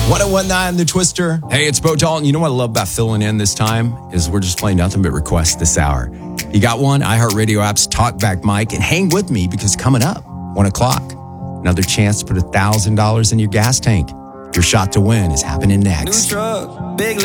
1019 The Twister. Hey, it's Bo Dalton. You know what I love about filling in this time is we're just playing nothing but requests this hour. You got one? iHeartRadio app's Talkback Mike. And hang with me because coming up, 1 o'clock, another chance to put $1,000 in your gas tank. Your shot to win is happening next. New truck, big